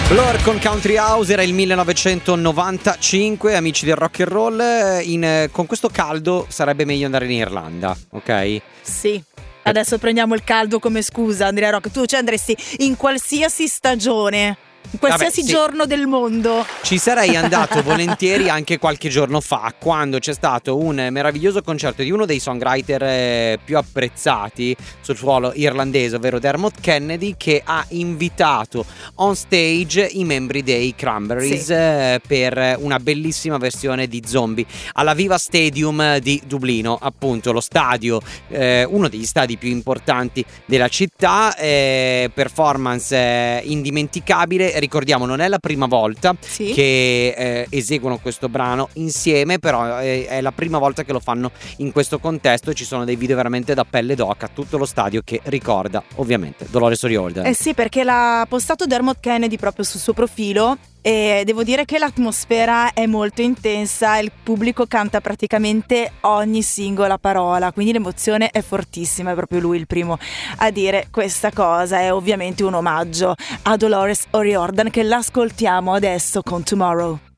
Blur con Country House, era il 1995, amici del rock and roll. Con questo caldo sarebbe meglio andare in Irlanda, ok? Sì. Adesso prendiamo il caldo come scusa, Andrea Rock. Tu ci andresti in qualsiasi stagione, in qualsiasi giorno del mondo. Ci sarei andato volentieri anche qualche giorno fa, quando c'è stato un meraviglioso concerto di uno dei songwriter più apprezzati sul suolo irlandese, ovvero Dermot Kennedy, che ha invitato on stage i membri dei Cranberries per una bellissima versione di Zombie alla Viva Stadium di Dublino, appunto lo stadio, uno degli stadi più importanti della città. Performance indimenticabile. Ricordiamo, non è la prima volta che eseguono questo brano insieme, però è la prima volta che lo fanno in questo contesto. Ci sono dei video veramente da pelle d'oca, tutto lo stadio che ricorda ovviamente Dolores O'Riordan. Sì, perché l'ha postato Dermot Kennedy proprio sul suo profilo e devo dire che l'atmosfera è molto intensa, il pubblico canta praticamente ogni singola parola, quindi l'emozione è fortissima. È proprio lui il primo a dire questa cosa. È ovviamente un omaggio a Dolores O'Riordan, che l'ascoltiamo adesso con Tomorrow.